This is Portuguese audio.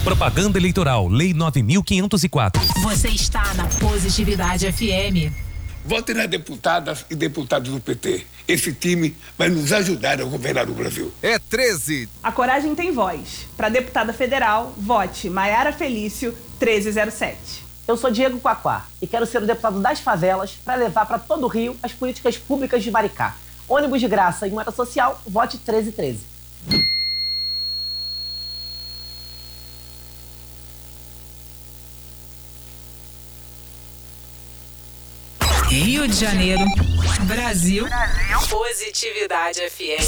Propaganda eleitoral, Lei 9.504. Você está na Positividade FM. Vote nas deputadas e deputados do PT. Esse time vai nos ajudar a governar o Brasil. É 13. A coragem tem voz. Para deputada federal, vote Maiara Felício, 1307. Eu sou Diego Quaquá e quero ser o deputado das favelas para levar para todo o Rio as políticas públicas de Maricá. Ônibus de graça e moeda social, vote 1313. Rio de Janeiro, Brasil, Positividade FM.